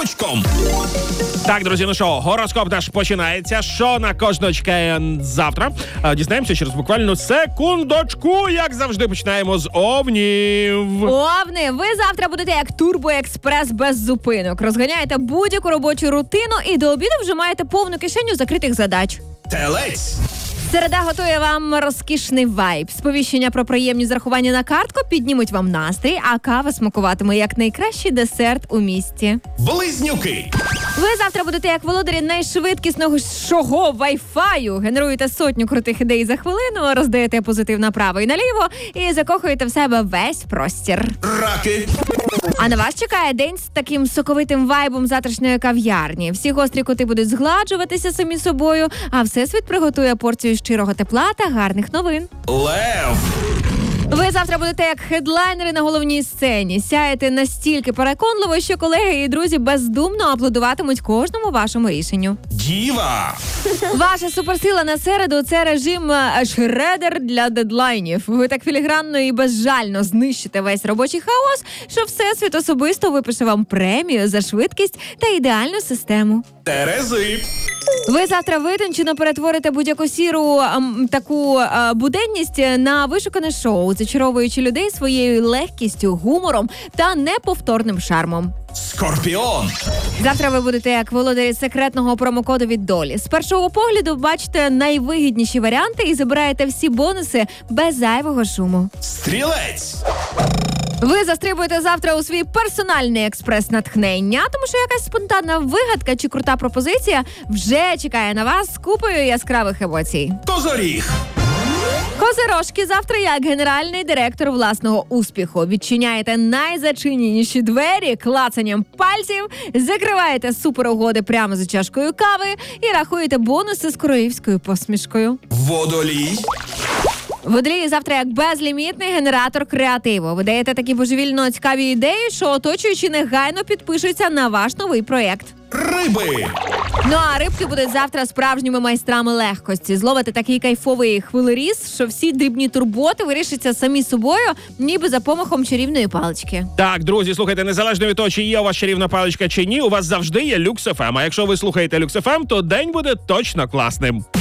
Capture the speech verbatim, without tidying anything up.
пучком. Так, друзі, ну що, гороскоп наш починається. Що на кожного чекає завтра? А, Дізнаємося через буквально секундочку, як завжди, починаємо з овнів. Овни, ви завтра будете як турбоекспрес без зупинок. Розганяєте будь-яку робочу рутину і до обіду вже маєте повну кишеню закритих задач. Телець. Середа готує вам розкішний вайб. Сповіщення про приємні зарахування на картку піднімуть вам настрій, а кава смакуватиме як найкращий десерт у місті. Близнюки. Ви завтра будете як володарі найшвидкіснішого вайфаю. Генеруєте сотню крутих ідей за хвилину, роздаєте позитив направо і наліво і закохуєте в себе весь простір. Раки. А на вас чекає день з таким соковитим вайбом завтрашньої кав'ярні. Всі гострі кути будуть згладжуватися самі собою, а Всесвіт приготує порцію щирого тепла та гарних новин. Лев. Ви завтра будете як хедлайнери на головній сцені. Сяєте настільки переконливо, що колеги і друзі бездумно аплодуватимуть кожному вашому рішенню. Діва. Ваша суперсила на середу – це режим е, шредер для дедлайнів. Ви так філігранно і безжально знищите весь робочий хаос, що Всесвіт особисто випише вам премію за швидкість та ідеальну систему. Терези. Ви завтра витончено перетворите будь-яку сіру ем, таку е, буденність на вишукане шоу, зачаровуючи людей своєю легкістю, гумором та неповторним шармом. Скорпіон. Завтра ви будете як володарі секретного промокоду від долі. З першого погляду бачите найвигідніші варіанти і забираєте всі бонуси без зайвого шуму. Стрілець. Ви застрибуєте завтра у свій персональний експрес натхнення, тому що якась спонтанна вигадка чи крута пропозиція вже чекає на вас з купою яскравих емоцій. Козоріг. Козирожки завтра як генеральний директор власного успіху. Відчиняєте найзачиненіші двері клацанням пальців, закриваєте суперугоди прямо за чашкою кави і рахуєте бонуси з короївською посмішкою. Водолій. Водолії завтра як безлімітний генератор креативу. Ви даєте такі божевільно цікаві ідеї, що оточуючі негайно підпишуться на ваш новий проєкт. Риби. Ну а рибки будуть завтра справжніми майстрами легкості. Зловити такий кайфовий хвилеріз, що всі дрібні турботи вирішаться самі собою, ніби за помахом чарівної палички. Так, друзі, слухайте, незалежно від того, чи є у вас чарівна паличка чи ні, у вас завжди є Люкс еф ем. А якщо ви слухаєте Люкс еф ем, то день буде точно класним.